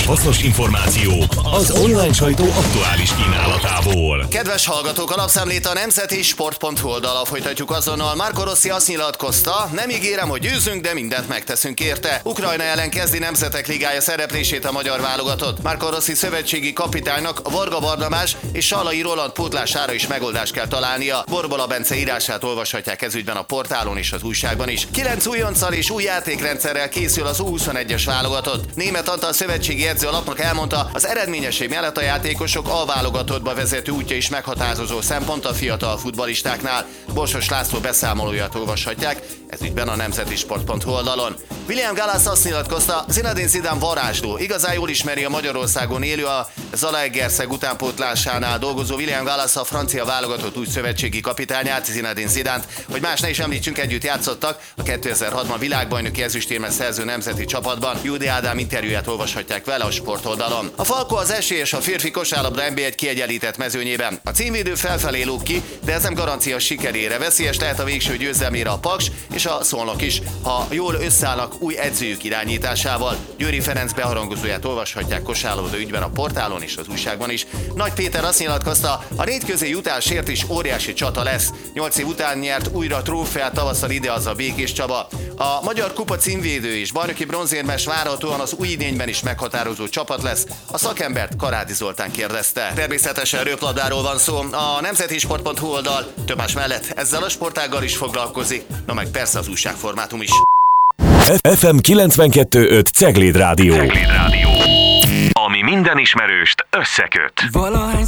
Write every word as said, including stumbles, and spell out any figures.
hasznos információ az online sajtó aktuális kínálatából. Kedves hallgatók, a lapszemlét a nemzeti sport pont hu oldalon folytatjuk azonnal. Marco Rossi azt nyilatkozta, nem ígérem, hogy győzünk, de mindent megteszünk érte. Ukrajna ellen kezdi Nemzetek Ligája szereplését a magyar válogatott. Marco Rossi szövetségi kapitánynak Varga Barnabás és Sallai Roland pótlására is megoldást kell találnia. Borbola Bence írását olvashatják ezügyben a portálon és az újságban is. Kilenc újonccal és új játékrendszerrel készül az U huszonegyes válogatott. Németh Antal szövetségi edző a lapnak elmondta, az eredményesség mellett a játékosok a válogatottba vezető útja is meghatározó szempont a fiatal futballistáknál. Borsos László beszámolóját olvashatják ezügyben a nemzeti sport pont hu oldalon. William Gallas azt nyilatkozta, Zinedine Zidane varázsló, igazán jól ismeri a Magyarországon élő, a Zalaegerszeg utánpótlásánál dolgozó William Gallas, a francia válogatott új szövetségi kapitányát, Zinedine Zidant, hogy más ne is említsünk, együtt játszottak a kétezer-hatban világbajnoki ezüstérmet szerző nemzeti csapatban. Júdi Ádám interjúját olvashatják vele a sportoldalon. A Falko az esélyes a férfi kosárlabda en bé egy kiegyenlített mezőnyében. A címvédő felfelé lóg ki, de ez nem garancia sikerére. Veszélyes lehet a végső győzelmére a Paks és a Szolnok is, ha jól összeállnak új edzőjük irányításával. Győri Ferenc beharangozóját olvashatják kosárlabda ügyben a portálon és az újságban is. Nagy Péter azt nyilatkozta, a négy közé jutásért is óriási csata lesz. Nyolc év után nyert újra trófeát tavasszal ide az a Békés Csaba. A Magyar Kupa címvédő és bajnoki bronzérmes várhatóan az új idényben is meghatározó csapat lesz. A szakembert Karádi Zoltán kérdezte. Természetesen röplabdáról van szó. A nemzeti sport pont hu oldal több más mellett ezzel a sportággal is foglalkozik, na meg persze az újságformátum is. ef em kilencvenkettő öt Cegléd Rádió. Cegléd Rádió. Ami minden ismerőst összeköt. Valahány